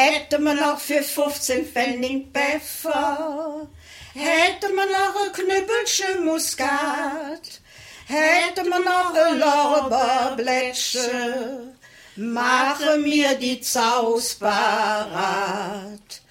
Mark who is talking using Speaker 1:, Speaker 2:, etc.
Speaker 1: Hätte man noch für 15 Pfennig Pfeffer, hätte man noch ein Knüppelchen Muskat, hätte man noch ein Lorbeerblättchen, mache mir die Zaus parat.